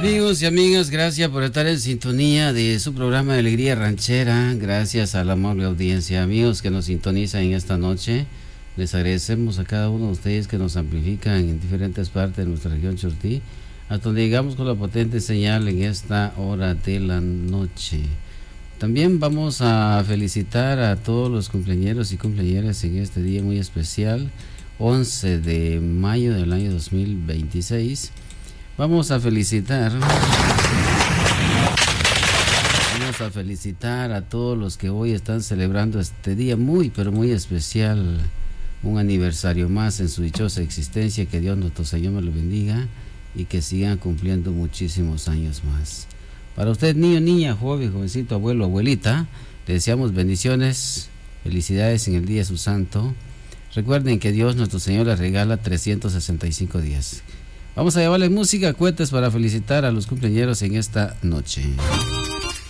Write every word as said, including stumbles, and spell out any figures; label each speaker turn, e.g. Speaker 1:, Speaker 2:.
Speaker 1: Amigos y amigas, gracias por estar en sintonía de su programa de Alegría Ranchera. Gracias a la amable audiencia, amigos que nos sintonizan en esta noche. Les agradecemos a cada uno de ustedes que nos amplifican en diferentes partes de nuestra región Chortí, hasta donde llegamos con la potente señal en esta hora de la noche. También vamos a felicitar a todos los cumpleañeros y cumpleañeras en este día muy especial, once de mayo del año dos mil veintiséis. Vamos a felicitar Vamos a felicitar a todos los que hoy están celebrando este día muy, pero muy especial, un aniversario más en su dichosa existencia. Que Dios nuestro Señor me lo bendiga y que sigan cumpliendo muchísimos años más. Para usted, niño, niña, joven, jovencito, abuelo, abuelita, le deseamos bendiciones, felicidades en el día de su santo. Recuerden que Dios nuestro Señor les regala trescientos sesenta y cinco días. Vamos a llevarle música, cohetes para felicitar a los cumpleañeros en esta noche.